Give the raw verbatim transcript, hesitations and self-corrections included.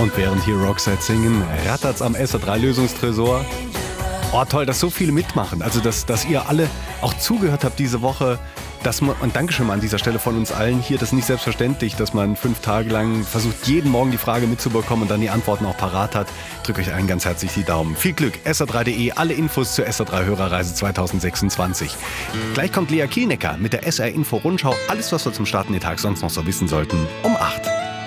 Und während hier Roxette singen, rattert's am S R drei Lösungstresor. Oh toll, dass so viele mitmachen. Also dass, dass ihr alle auch zugehört habt diese Woche. Dass man, und Dankeschön mal an dieser Stelle von uns allen hier. Das ist nicht selbstverständlich, dass man fünf Tage lang versucht, jeden Morgen die Frage mitzubekommen und dann die Antworten auch parat hat. Ich drücke euch allen ganz herzlich die Daumen. Viel Glück, S R drei punkt de, alle Infos zur S R drei Hörerreise zwanzig sechsundzwanzig. Gleich kommt Lea Kielnecker mit der S R Info Rundschau. Alles, was wir zum Starten den Tag sonst noch so wissen sollten, um acht.